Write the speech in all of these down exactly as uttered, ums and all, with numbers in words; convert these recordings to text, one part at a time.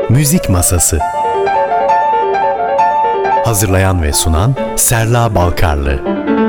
Müzik Masası. Hazırlayan ve sunan Serla Balkarlı.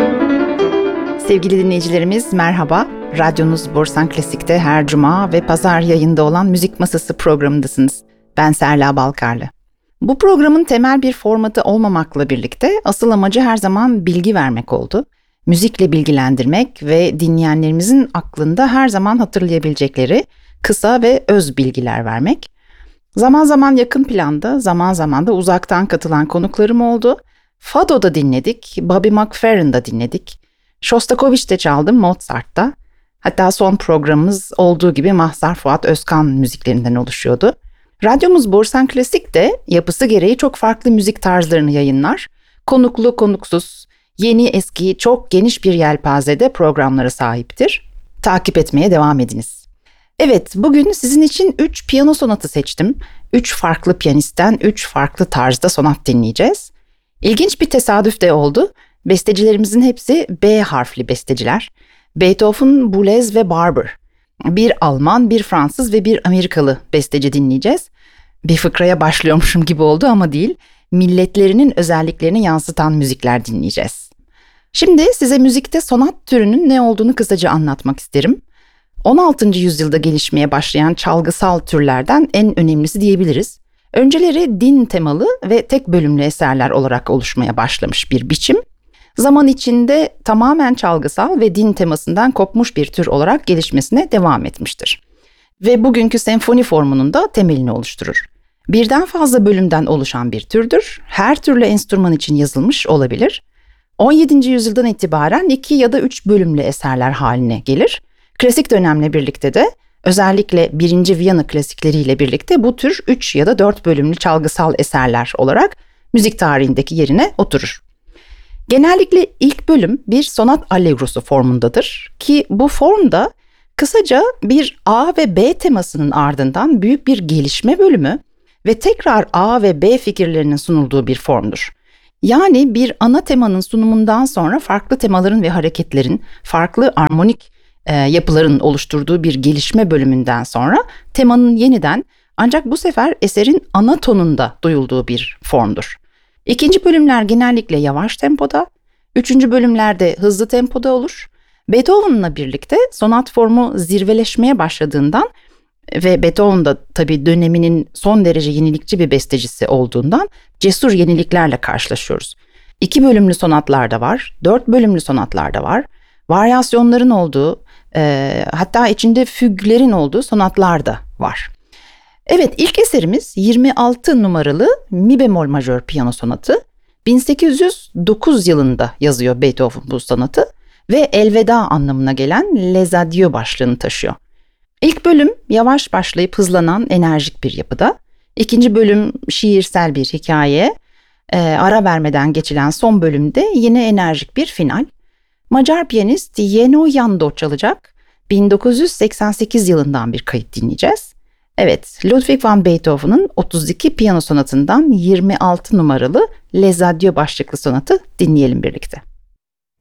Sevgili dinleyicilerimiz merhaba. Radyonuz Borsan Klasik'te her cuma ve pazar yayında olan Müzik Masası programındasınız. Ben Serla Balkarlı. Bu programın temel bir formatı olmamakla birlikte asıl amacı her zaman bilgi vermek oldu. Müzikle bilgilendirmek ve dinleyenlerimizin aklında her zaman hatırlayabilecekleri kısa ve öz bilgiler vermek. Zaman zaman yakın planda, zaman zaman da uzaktan katılan konuklarım oldu. Fado'da dinledik, Bobby McFerrin'da dinledik. Shostakovich'te çaldım, Mozart'ta. Hatta son programımız olduğu gibi Mazhar Fuat Özkan müziklerinden oluşuyordu. Radyomuz Borsan Klasik de yapısı gereği çok farklı müzik tarzlarını yayınlar. Konuklu, konuksuz, yeni, eski, çok geniş bir yelpazede programlara sahiptir. Takip etmeye devam ediniz. Evet, bugün sizin için üç piyano sonatı seçtim. üç farklı piyanistten üç farklı tarzda sonat dinleyeceğiz. İlginç bir tesadüf de oldu. Bestecilerimizin hepsi B harfli besteciler. Beethoven, Boulez ve Barber. Bir Alman, bir Fransız ve bir Amerikalı besteci dinleyeceğiz. Bir fıkraya başlıyormuşum gibi oldu ama değil. Milletlerinin özelliklerini yansıtan müzikler dinleyeceğiz. Şimdi size müzikte sonat türünün ne olduğunu kısaca anlatmak isterim. on altıncı yüzyılda gelişmeye başlayan çalgısal türlerden en önemlisi diyebiliriz. Önceleri din temalı ve tek bölümlü eserler olarak oluşmaya başlamış bir biçim. Zaman içinde tamamen çalgısal ve din temasından kopmuş bir tür olarak gelişmesine devam etmiştir. Ve bugünkü senfoni formunun da temelini oluşturur. Birden fazla bölümden oluşan bir türdür. Her türlü enstrüman için yazılmış olabilir. on yedinci yüzyıldan itibaren iki ya da üç bölümlü eserler haline gelir. Klasik dönemle birlikte de özellikle birinci Viyana klasikleriyle birlikte bu tür üç ya da dört bölümlü çalgısal eserler olarak müzik tarihindeki yerine oturur. Genellikle ilk bölüm bir sonat allegrosu formundadır ki bu formda kısaca bir A ve B temasının ardından büyük bir gelişme bölümü ve tekrar A ve B fikirlerinin sunulduğu bir formdur. Yani bir ana temanın sunumundan sonra farklı temaların ve hareketlerin, farklı armonik e, yapıların oluşturduğu bir gelişme bölümünden sonra temanın yeniden ancak bu sefer eserin ana tonunda duyulduğu bir formdur. İkinci bölümler genellikle yavaş tempoda, üçüncü bölümlerde hızlı tempoda olur. Beethoven'la birlikte sonat formu zirveleşmeye başladığından ve Beethoven da tabii döneminin son derece yenilikçi bir bestecisi olduğundan cesur yeniliklerle karşılaşıyoruz. İki bölümlü sonatlar da var, dört bölümlü sonatlar da var, varyasyonların olduğu, e, hatta içinde füglerin olduğu sonatlar da var. Evet, ilk eserimiz yirmi altı numaralı mi bemol majör piyano sonatı. bin sekiz yüz dokuz yılında yazıyor Beethoven bu sonatı ve elveda anlamına gelen Les Adieux başlığını taşıyor. İlk bölüm yavaş başlayıp hızlanan enerjik bir yapıda. İkinci bölüm şiirsel bir hikaye. E, ara vermeden geçilen son bölümde yine enerjik bir final. Macar piyanist Jenő Jandó çalacak. bin dokuz yüz seksen sekiz yılından bir kayıt dinleyeceğiz. Evet, Ludwig van Beethoven'ın otuz iki piyano sonatından yirmi altı numaralı Les Adieux başlıklı sonatı dinleyelim birlikte.